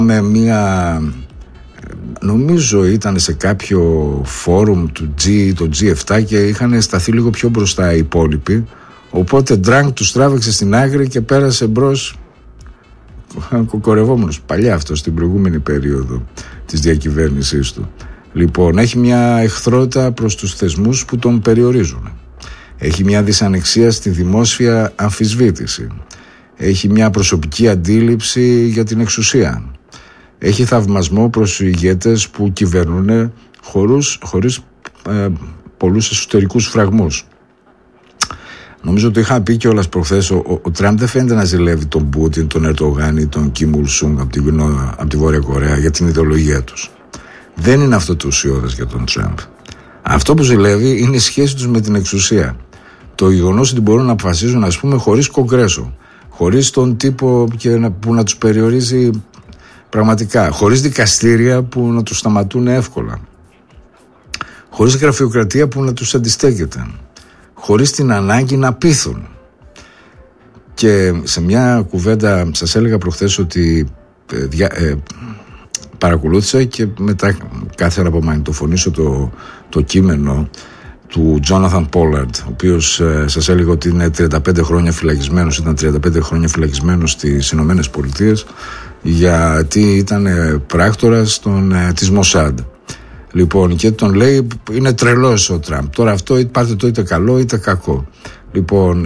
Με μία, νομίζω ήταν σε κάποιο φόρουμ του το G7 και είχαν σταθεί λίγο πιο μπροστά οι υπόλοιποι, οπότε Drunk τους τράβηξε στην άκρη και πέρασε μπρος κοκορευόμενος. Παλιά αυτό, στην προηγούμενη περίοδο της διακυβέρνησής του. Λοιπόν, έχει μια εχθρότητα προς τους θεσμούς που τον περιορίζουν. Έχει μια δυσανεξία στη δημόσια αμφισβήτηση. Έχει μια προσωπική αντίληψη για την εξουσία. Έχει θαυμασμό προς τους ηγέτες που κυβερνούν χωρίς πολλούς εσωτερικούς φραγμούς. Νομίζω το είχα πει κιόλας προχθές. Ο Τραμπ δεν φαίνεται να ζηλεύει τον Πούτιν, τον Ερντογάν ή τον Κιμ Ιλ Σουνγκ από τη Βόρεια Κορέα για την ιδεολογία τους. Δεν είναι αυτό το ουσιώδες για τον Τραμπ. Αυτό που ζηλεύει είναι η σχέση τους με την εξουσία. Το γεγονός ότι μπορούν να αποφασίζουν, ας πούμε, χωρίς κογκρέσο, χωρίς τον τύπο που να τους περιορίζει πραγματικά, χωρίς δικαστήρια που να τους σταματούν εύκολα, χωρίς γραφειοκρατία που να τους αντιστέκεται, χωρίς την ανάγκη να πείθουν. Και σε μια κουβέντα σας έλεγα προχθές ότι παρακολούθησα και μετά κάθερα να απομαγνητοφωνήσω το κείμενο του Τζόναθαν Πόλαρντ, ο οποίος σας έλεγα ότι είναι 35 χρόνια φυλακισμένος, ήταν 35 χρόνια φυλακισμένος στις Ηνωμένες Πολιτείες γιατί ήταν πράκτορας της Μοσάντ. Λοιπόν, και τον λέει είναι τρελός ο Τραμπ. Τώρα αυτό πάρτε το είτε καλό είτε κακό. Λοιπόν,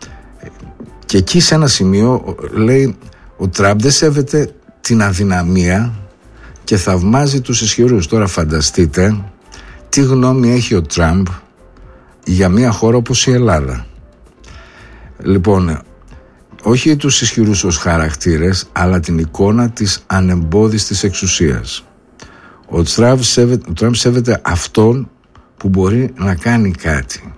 και εκεί σε ένα σημείο λέει ο Τραμπ δεν σέβεται την αδυναμία και θαυμάζει τους ισχυρούς. Τώρα φανταστείτε τι γνώμη έχει ο Τραμπ για μια χώρα όπως η Ελλάδα. Λοιπόν, όχι τους ισχυρούς ως χαρακτήρες, αλλά την εικόνα της ανεμπόδιστης εξουσίας. Ο Τραμπ σέβεται αυτόν που μπορεί να κάνει κάτι,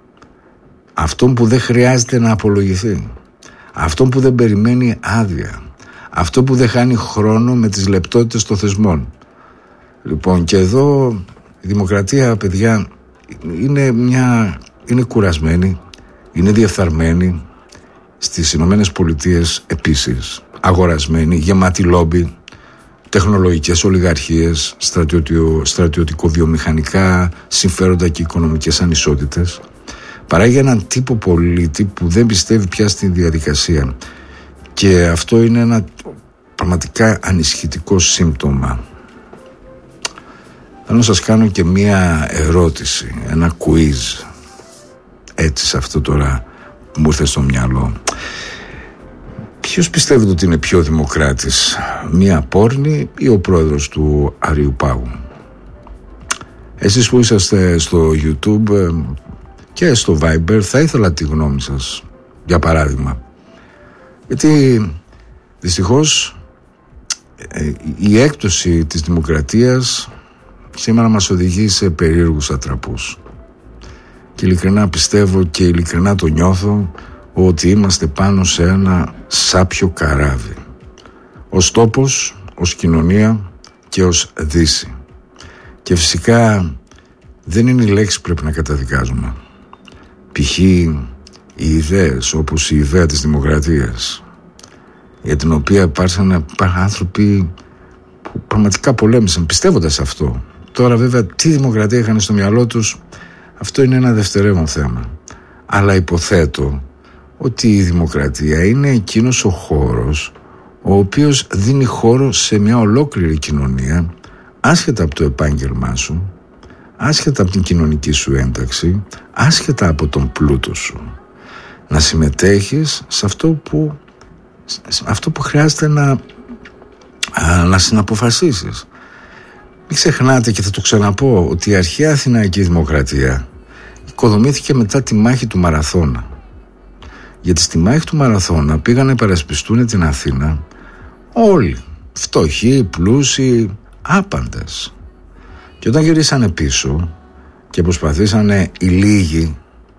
αυτόν που δεν χρειάζεται να απολογηθεί, αυτόν που δεν περιμένει άδεια, αυτό που δεν χάνει χρόνο με τις λεπτότητες των Λοιπόν, και εδώ η δημοκρατία, παιδιά, είναι κουρασμένη, είναι διεφθαρμένη. Στις Ηνωμένες Πολιτείες επίσης αγορασμένη, γεμάτη λόμπι, τεχνολογικές ολιγαρχίες, στρατιωτικο-βιομηχανικά συμφέροντα και οικονομικές ανισότητες. Παράγει έναν τύπο πολίτη που δεν πιστεύει πια στη διαδικασία. Και αυτό είναι ένα πραγματικά ανησυχητικό σύμπτωμα. Θέλω να σας κάνω και μία ερώτηση, ένα quiz, έτσι σε αυτό τώρα που μου ήρθε στο μυαλό. Ποιος πιστεύετε ότι είναι πιο δημοκράτης, μία πόρνη ή ο πρόεδρος του Αριού Πάγου? Εσείς που είσαστε στο YouTube και στο Viber, θα ήθελα τη γνώμη σας, για παράδειγμα. Γιατί δυστυχώς η έκπτωση της δημοκρατίας σήμερα μας οδηγεί σε περίεργους ατραπούς. Και ειλικρινά πιστεύω και ειλικρινά το νιώθω ότι είμαστε πάνω σε ένα σάπιο καράβι. Ως τόπος, ως κοινωνία και ως δύση. Και φυσικά δεν είναι οι λέξεις που πρέπει να καταδικάζουμε. Π.χ. οι ιδέες, όπως η ιδέα της δημοκρατίας, για την οποία υπάρχουν άνθρωποι που πραγματικά πολέμησαν πιστεύοντας αυτό. Τώρα βέβαια τι δημοκρατία είχαν στο μυαλό τους, αυτό είναι ένα δευτερεύον θέμα. Αλλά υποθέτω ότι η δημοκρατία είναι εκείνος ο χώρος ο οποίος δίνει χώρο σε μια ολόκληρη κοινωνία, άσχετα από το επάγγελμά σου, άσχετα από την κοινωνική σου ένταξη, άσχετα από τον πλούτο σου, να συμμετέχεις σε αυτό που χρειάζεται να συναποφασίσεις. Μην ξεχνάτε, και θα το ξαναπώ, ότι η αρχαία αθηναϊκή δημοκρατία οικοδομήθηκε μετά τη μάχη του Μαραθώνα. Γιατί στη μάχη του Μαραθώνα πήγαν να υπερασπιστούν την Αθήνα όλοι, φτωχοί, πλούσιοι, άπαντες. Και όταν γυρίσανε πίσω και προσπαθήσανε οι λίγοι,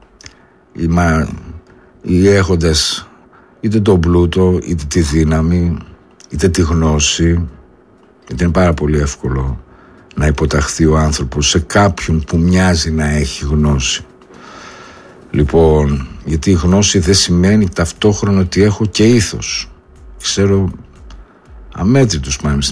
οι έχοντες είτε τον πλούτο, είτε τη δύναμη, είτε τη γνώση, γιατί είναι πάρα πολύ εύκολο να υποταχθεί ο άνθρωπος σε κάποιον που μοιάζει να έχει γνώση. Λοιπόν, γιατί η γνώση δεν σημαίνει ταυτόχρονα ότι έχω και ήθος. Ξέρω αμέτρητους